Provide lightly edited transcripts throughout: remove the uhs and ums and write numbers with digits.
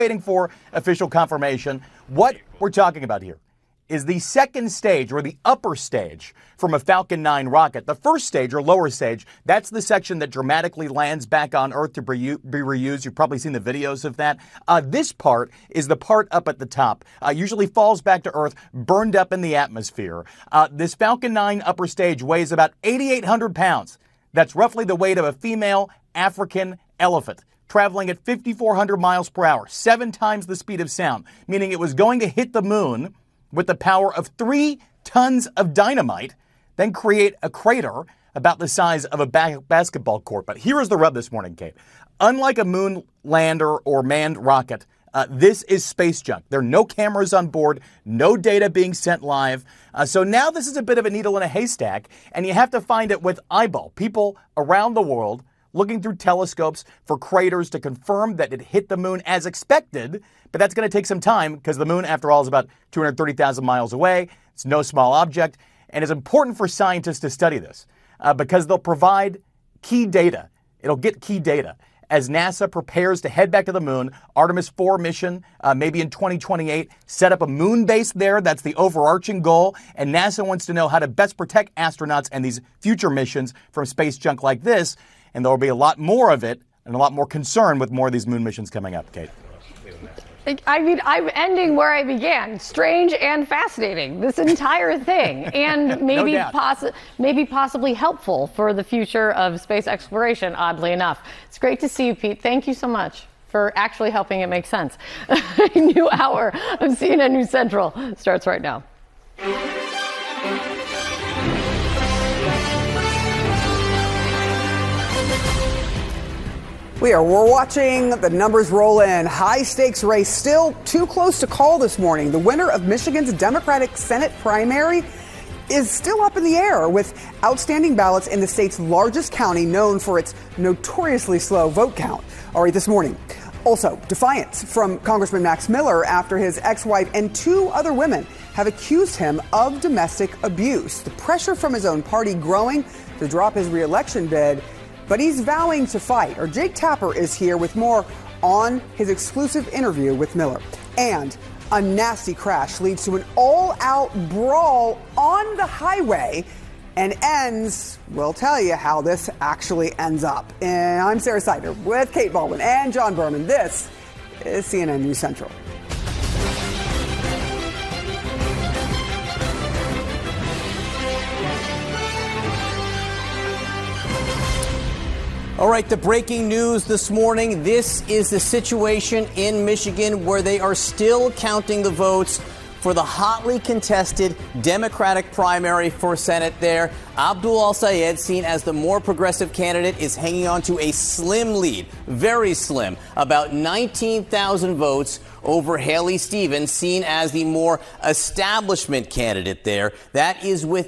waiting for official confirmation. What we're talking about here is the second stage, or the upper stage, from a Falcon 9 rocket. The first stage, or lower stage, that's the section that dramatically lands back on Earth to be reused. You've probably seen the videos of that. This part is the part up at the top. Usually falls back to Earth, burned up in the atmosphere. This Falcon 9 upper stage weighs about 8,800 pounds. That's roughly the weight of a female African elephant, traveling at 5,400 miles per hour, 7 times the speed of sound, meaning it was going to hit the moon with the power of 3 tons of dynamite, then create a crater about the size of a basketball court. But here is the rub this morning, Kate. Unlike a moon lander or manned rocket, this is space junk. There are no cameras on board, no data being sent live. So now this is a bit of a needle in a haystack, and you have to find it with eyeball. People around the world looking through telescopes for craters to confirm that it hit the moon as expected. But that's going to take some time because the moon, after all, is about 230,000 miles away. It's no small object. And it's important for scientists to study this because they'll provide key data. It'll get key data as NASA prepares to head back to the moon. Artemis 4 mission, maybe in 2028, set up a moon base there. That's the overarching goal. And NASA wants to know how to best protect astronauts and these future missions from space junk like this. And there will be a lot more of it and a lot more concern with more of these moon missions coming up, Kate. I mean, I'm ending where I began. Strange and fascinating, this entire thing. And maybe, maybe possibly helpful for the future of space exploration, oddly enough. It's great to see you, Pete. Thank you so much for actually helping it make sense. A new hour of CNN News Central starts right now. We're watching the numbers roll in. High stakes race still too close to call this morning. The winner of Michigan's Democratic Senate primary is still up in the air, with outstanding ballots in the state's largest county, known for its notoriously slow vote count. All right, this morning. Also, defiance from Congressman Max Miller after his ex-wife and 2 other women have accused him of domestic abuse. The pressure from his own party growing to drop his re-election bid. But he's vowing to fight. Our Jake Tapper is here with more on his exclusive interview with Miller. And a nasty crash leads to an all-out brawl on the highway and ends, we'll tell you how this actually ends up. And I'm Sarah Sider with Kate Baldwin and John Berman. This is CNN News Central. All right, the breaking news this morning. This is the situation in Michigan where they are still counting the votes for the hotly contested Democratic primary for Senate there. Abdul Al-Sayed, seen as the more progressive candidate, is hanging on to a slim lead, very slim, about 19,000 votes over Haley Stevens, seen as the more establishment candidate there. That is with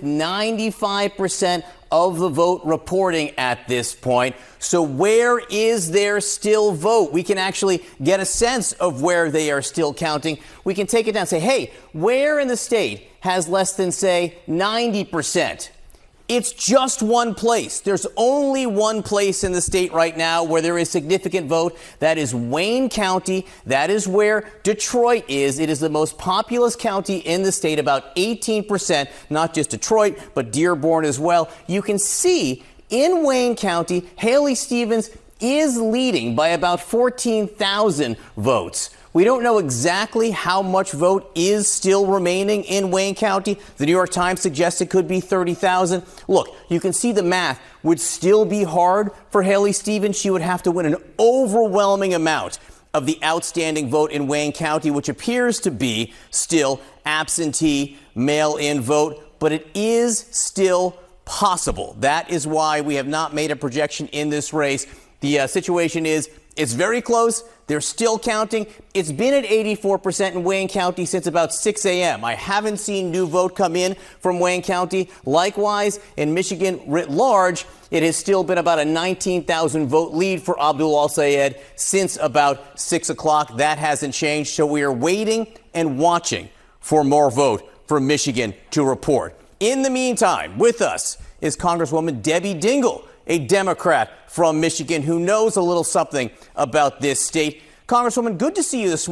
95% of the vote reporting at this point. So where is there still vote? We can actually get a sense of where they are still counting. We can take it down and say, hey, where in the state has less than, say, 90%? It's just one place. There's only one place in the state right now where there is significant vote. That is Wayne County. That is where Detroit is. It is the most populous county in the state, about 18%, not just Detroit, but Dearborn as well. You can see in Wayne County, Haley Stevens is leading by about 14,000 votes. We don't know exactly how much vote is still remaining in Wayne County. The New York Times suggests it could be 30,000. Look, you can see the math would still be hard for Haley Stevens. She would have to win an overwhelming amount of the outstanding vote in Wayne County, which appears to be still absentee mail-in vote. But it is still possible. That is why we have not made a projection in this race. The situation is it's very close. They're still counting. It's been at 84% in Wayne County since about 6 a.m. I haven't seen new vote come in from Wayne County. Likewise, in Michigan writ large, it has still been about a 19,000 vote lead for Abdul Al-Sayed since about 6 o'clock. That hasn't changed. So we are waiting and watching for more vote from Michigan to report. In the meantime, with us is Congresswoman Debbie Dingell, a Democrat from Michigan who knows a little something about this state. Congresswoman, good to see you this morning.